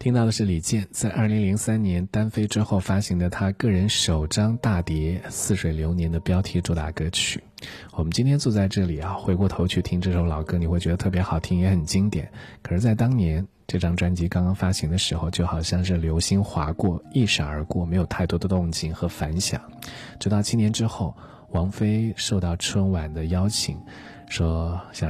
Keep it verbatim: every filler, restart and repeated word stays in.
听到的是李健在二零零三年单飞之后发行的他个人首张大碟《似水流年》的标题主打歌曲。我们今天坐在这里啊，回过头去听这首老歌，你会觉得特别好听，也很经典。可是在当年这张专辑刚刚发行的时候，就好像是流星划过，一闪而过，没有太多的动静和反响。直到七年之后，王菲受到春晚的邀请，说想